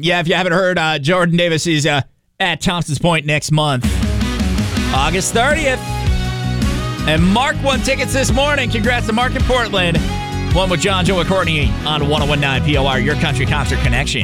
Yeah, if you haven't heard, Jordan Davis is at Thompson's Point next month, August 30th. And Mark won tickets this morning. Congrats to Mark in Portland. One with John, Joe, and Courtney on 101.9 POR, Your Country Concert Connection.